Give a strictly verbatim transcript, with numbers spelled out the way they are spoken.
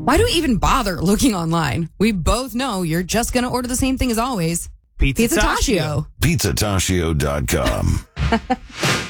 Why do we even bother looking online? We both know you're just going to order the same thing as always. Pizza Pizza Tashio. pizza tashio dot com